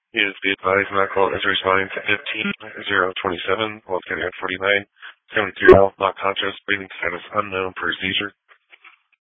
Is be advised medical is responding to 15027, Walt County at 49, 73 health, not conscious, breathing status unknown per seizure.